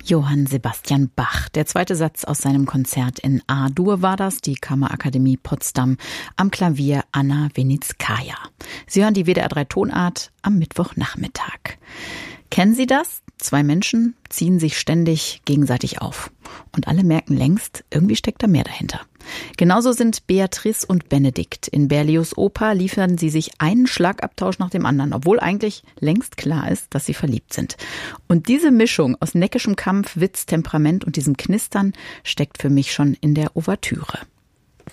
Johann Sebastian Bach. Der zweite Satz aus seinem Konzert in A-Dur war das, die Kammerakademie Potsdam, am Klavier Anna Winitskaja. Sie hören die WDR 3 Tonart am Mittwochnachmittag. Kennen Sie das? Zwei Menschen ziehen sich ständig gegenseitig auf. Und alle merken längst, irgendwie steckt da mehr dahinter. Genauso sind Beatrice und Benedikt. In Berlioz' Oper liefern sie sich einen Schlagabtausch nach dem anderen, obwohl eigentlich längst klar ist, dass sie verliebt sind. Und diese Mischung aus neckischem Kampf, Witz, Temperament und diesem Knistern steckt für mich schon in der Ouvertüre.